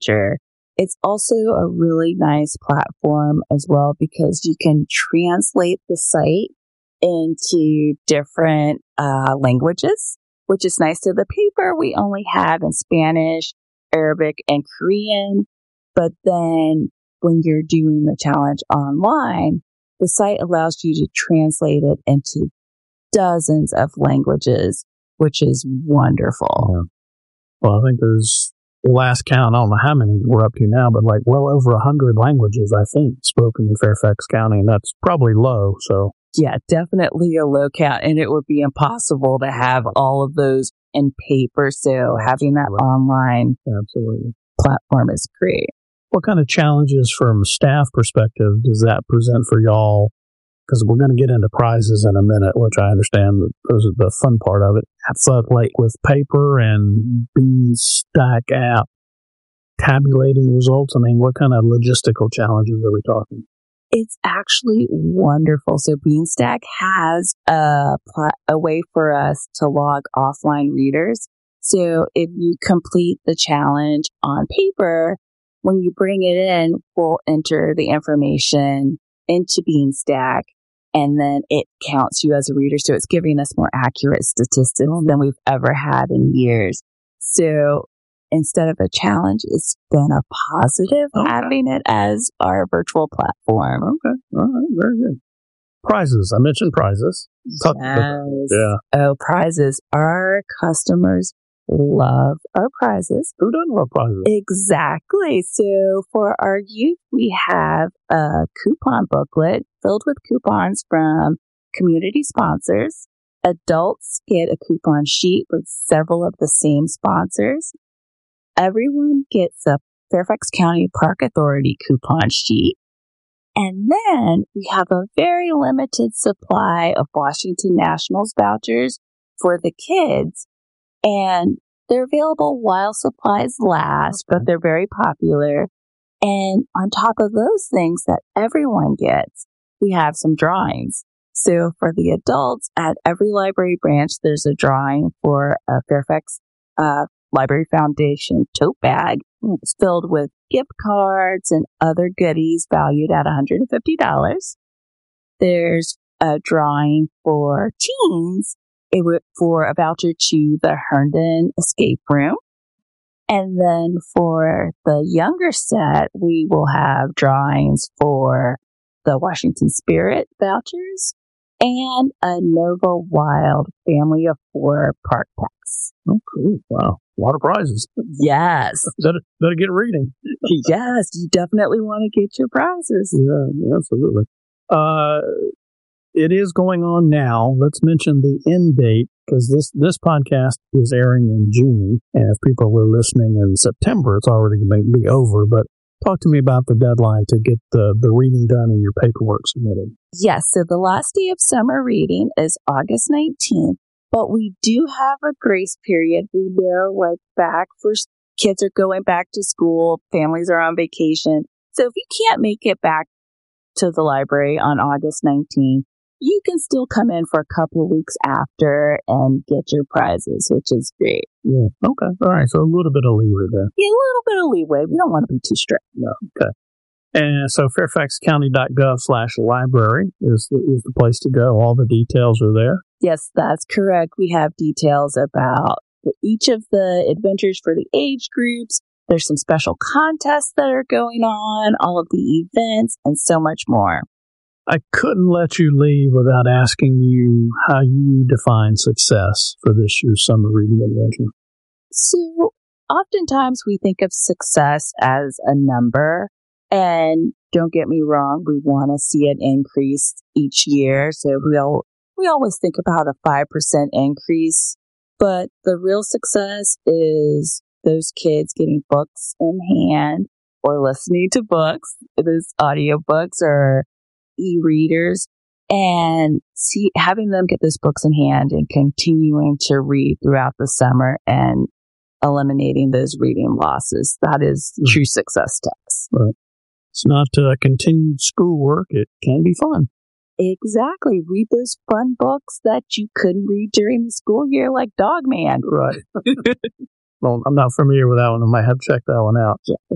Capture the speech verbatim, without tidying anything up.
feature. It's also a really nice platform as well because you can translate the site into different uh, languages, which is nice. So the paper we only have in Spanish, Arabic, and Korean. But then when you're doing the challenge online, the site allows you to translate it into dozens of languages, which is wonderful. Yeah. Well, I think there's, last count, I don't know how many we're up to now, but like well over a hundred languages, I think, spoken in Fairfax County, and that's probably low. So yeah, definitely a low count, and it would be impossible to have all of those in paper. So having that online absolutely platform is great. What kind of challenges from staff perspective does that present for y'all? Because we're going to get into prizes in a minute, which I understand that those are the fun part of it. But like with paper and Beanstack app, tabulating results, I mean, what kind of logistical challenges are we talking? It's actually wonderful. So Beanstack has a, pl- a way for us to log offline readers. So if you complete the challenge on paper, when you bring it in, we'll enter the information into Beanstack, and then it counts you as a reader. So it's giving us more accurate statistics than we've ever had in years. So instead of a challenge, it's been a positive okay. having it as our virtual platform. Okay. All right. Very good. Prizes. I mentioned prizes. Yes. Yeah. Oh, prizes. Our customers love our prizes. Who doesn't love prizes? Exactly. So for our youth, we have a coupon booklet filled with coupons from community sponsors. Adults get a coupon sheet with several of the same sponsors. Everyone gets a Fairfax County Park Authority coupon sheet. And then we have a very limited supply of Washington Nationals vouchers for the kids. And they're available while supplies last, but they're very popular. And on top of those things that everyone gets, we have some drawings. So for the adults, at every library branch, there's a drawing for a Fairfax uh, Library Foundation tote bag. It's filled with gift cards and other goodies valued at one hundred fifty dollars. There's a drawing for teens. It would for a voucher to the Herndon Escape Room. And then for the younger set, we will have drawings for the Washington Spirit vouchers and a Nova Wild Family of Four Park Pass. Oh, cool. Wow. A lot of prizes. Yes. Better, better get reading. Yes, you definitely want to get your prizes. Yeah, absolutely. Uh, It is going on now. Let's mention the end date, because this, this podcast is airing in June. And if people were listening in September, it's already going to be over. But talk to me about the deadline to get the, the reading done and your paperwork submitted. Yes. So the last day of summer reading is August nineteenth. But we do have a grace period. We know, like, back for kids are going back to school, families are on vacation. So if you can't make it back to the library on August nineteenth, you can still come in for a couple of weeks after and get your prizes, which is great. Yeah. Okay. All right. So a little bit of leeway there. Yeah, a little bit of leeway. We don't want to be too strict. No. Okay. And so fairfaxcounty.gov slash library is the, is the place to go. All the details are there. Yes, that's correct. We have details about each of the adventures for the age groups. There's some special contests that are going on, all of the events, and so much more. I couldn't let you leave without asking you how you define success for this year's summer reading adventure. So oftentimes we think of success as a number, and don't get me wrong, we want to see it increase each year. So we'll, we always think about a five percent increase, but the real success is those kids getting books in hand or listening to books, those audiobooks or e-readers, and see having them get those books in hand and continuing to read throughout the summer and eliminating those reading losses. That is mm-hmm. true success to us. Right. It's not uh, continued schoolwork. It can be fun. Exactly. Read those fun books that you couldn't read during the school year, like Dog Man. Right. Well, I'm not familiar with that one. I might have to check that one out. Yeah,